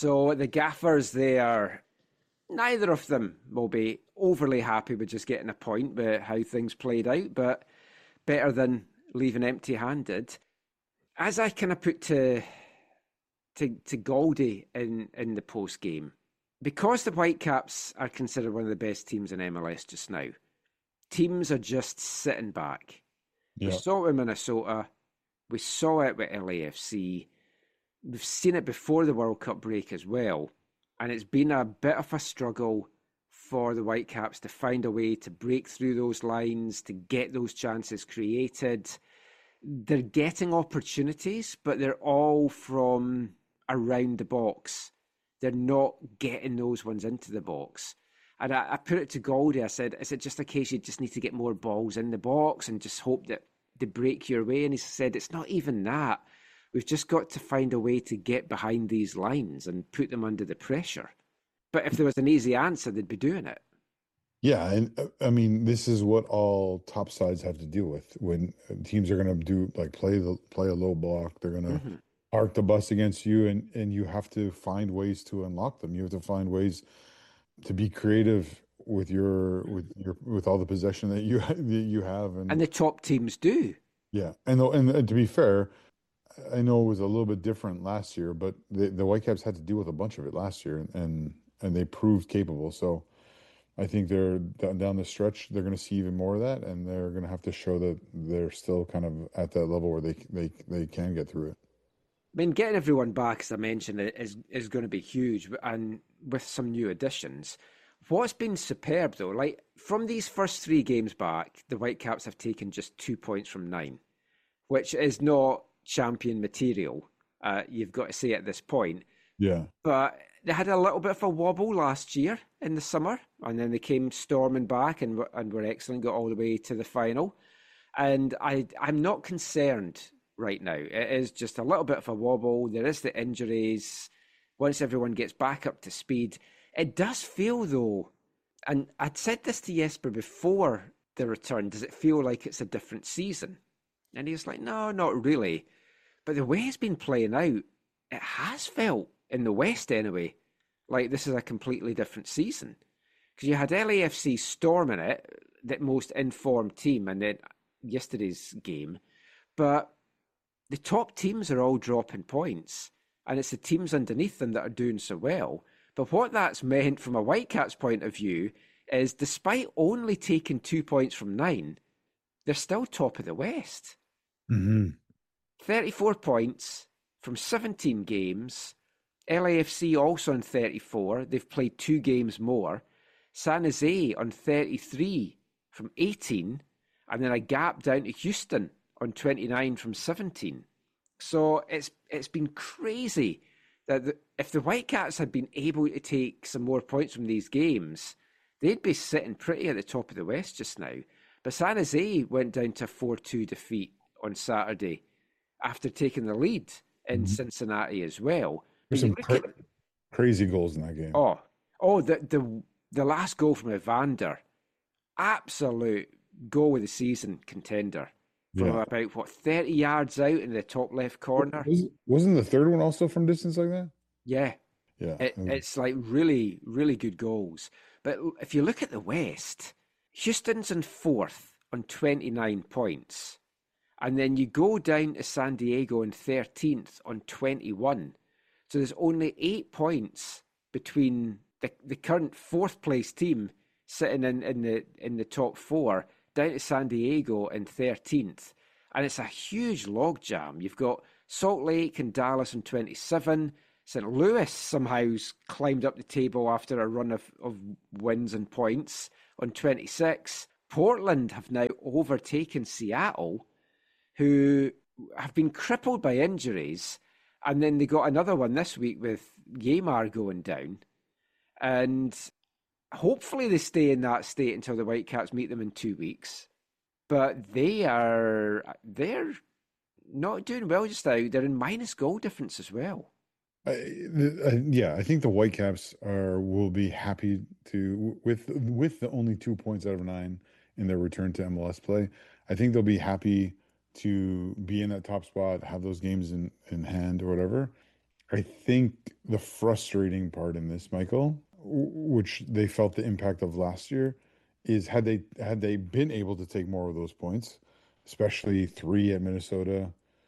So the gaffers there, neither of them will be overly happy with just getting a point with how things played out, but better than leaving empty-handed. As I kind of put to Goldie in the post game, because the Whitecaps are considered one of the best teams in MLS just now, teams are just sitting back. We Yeah. saw it with Minnesota, we saw it with LAFC, we've seen it before the World Cup break as well, and it's been a bit of a struggle for the Whitecaps to find a way to break through those lines, to get those chances created. They're getting opportunities, but they're all from around the box. They're not getting those ones into the box. And I put it to Goldie, I said, is it just a case you just need to get more balls in the box and just hope that they break your way? And he said, it's not even that. We've just got to find a way to get behind these lines and put them under the pressure. But if there was an easy answer, they'd be doing it. Yeah, and I mean, this is what all top sides have to deal with when teams are going to do like play a low block. They're going to Mm-hmm. park the bus against you, and you have to find ways to unlock them. You have to find ways to be creative with all the possession that you have, And and the top teams do. yeah, and to be fair, I know it was a little bit different last year, but the Whitecaps had to deal with a bunch of it last year, and they proved capable. So. I think they're down the stretch. They're going to see even more of that, and they're going to have to show that they're still kind of at that level where they can get through it. I mean, getting everyone back, as I mentioned, is going to be huge, and with some new additions. What's been superb, though, like from these first three games back, the Whitecaps have taken just 2 points from nine, which is not champion material. You've got to say at this point. Yeah, But they had a little bit of a wobble last year in the summer, and then they came storming back and were excellent, got all the way to the final. And I'm not concerned right now. It is just a little bit of a wobble. There is the injuries. Once everyone gets back up to speed, it does feel though, and I'd said this to Jesper before the return, does it feel like it's a different season? And he was like, no, not really. But the way it's been playing out, it has felt, in the West anyway, like this is a completely different season. Because you had LAFC storming it, the most informed team, and then yesterday's game. But the top teams are all dropping points, and it's the teams underneath them that are doing so well. But what that's meant from a Whitecaps point of view is despite only taking 2 points from nine, they're still top of the West. hmm 34 points from 17 games. LAFC also on 34. They've played two games more. San Jose on 33 from 18. And then a gap down to Houston on 29 from 17. So it's been crazy that if the Whitecaps had been able to take some more points from these games, they'd be sitting pretty at the top of the West just now. But San Jose went down to a 4-2 defeat on Saturday after taking the lead in Cincinnati as well. There's But you some look at crazy goals in that game. the last goal from Evander, absolute goal of the season contender from Yeah, about 30 yards out in the top left corner. wasn't the third one also from distance like that? Yeah, Yeah, it's like really, really good goals. But if you look at the West, Houston's in fourth on 29 points. And then you go down to San Diego in 13th on 21. So there's only 8 points between the current fourth place team sitting in the top four down to San Diego in 13th. And it's a huge logjam. You've got Salt Lake and Dallas on 27. St. Louis somehow's climbed up the table after a run of wins and points on 26. Portland have now overtaken Seattle, who have been crippled by injuries. And then they got another one this week with Yeimar going down. And hopefully they stay in that state until the Whitecaps meet them in 2 weeks. But they're not doing well just now. They're in minus goal difference as well. yeah. I think the Whitecaps will be happy to with the only 2 points out of nine in their return to MLS play. I think they'll be happy to be in that top spot, have those games in hand or whatever. I think the frustrating part in this, Michael, which they felt the impact of last year, is had they been able to take more of those points, especially 3 at Minnesota,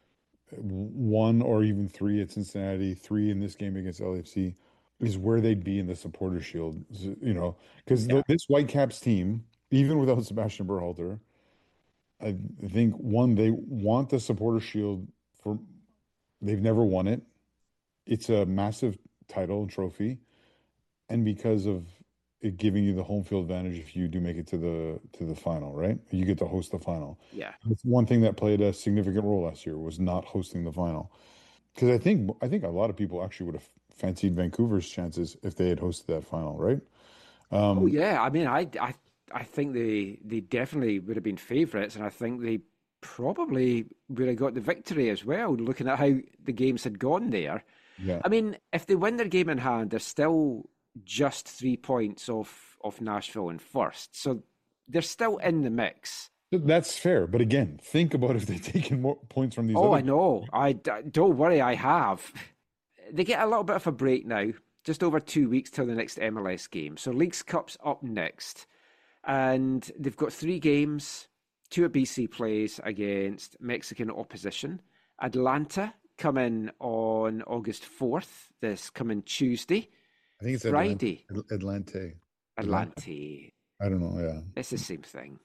1 or even 3 at Cincinnati, 3 in this game against LAFC, is where they'd be in the Supporter Shield. Because Yeah. this Whitecaps team, even without Sebastian Berhalter, I think one, they want the Supporter Shield for they've never won it. It's a massive title and trophy, and because of it giving you the home field advantage if you do make it to the final, right? You get to host the final. Yeah. That's one thing that played a significant role last year was not hosting the final. Because I think a lot of people actually would have fancied Vancouver's chances if they had hosted that final, right? Oh Um, yeah. I mean, I think they definitely would have been favourites, and I think they probably would have got the victory as well. Looking at how the games had gone there, yeah, I mean, if they win their game in hand, they're still just 3 points off Nashville in first, so they're still in the mix. that's fair. But again, think about if they'd taken more points from these Oh, other. I know. Don't worry, I have. They get a little bit of a break now, just over 2 weeks till the next MLS game. So Leagues Cup's up next, and they've got 3 games. 2 at BC plays against Mexican opposition. Atlanta come in on August 4th, this coming Tuesday. I think it's Friday, Atlante. Atlanta. Atlante. I don't know. Yeah, It's the same thing.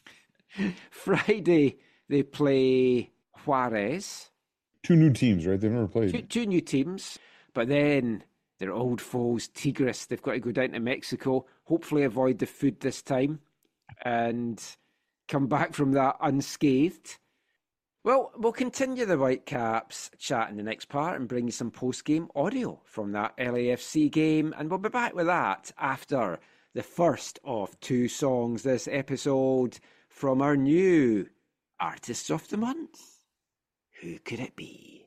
Friday, they play Juarez. two new teams, right? They've never Two, played. two new teams, but then their old foes, Tigres, they've got to go down to Mexico, hopefully avoid the food this time, and come back from that unscathed. Well, we'll continue the Whitecaps chat in the next part and bring you some post-game audio from that LAFC game, and we'll be back with that after the first of 2 songs this episode from our new Artists of the Month. Who could it be?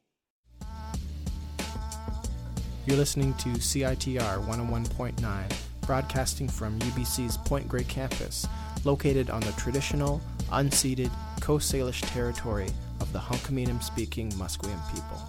You're listening to CITR 101.9, broadcasting from UBC's Point Grey campus, located on the traditional, unceded Coast Salish territory of the Hunkaminam-speaking Musqueam people.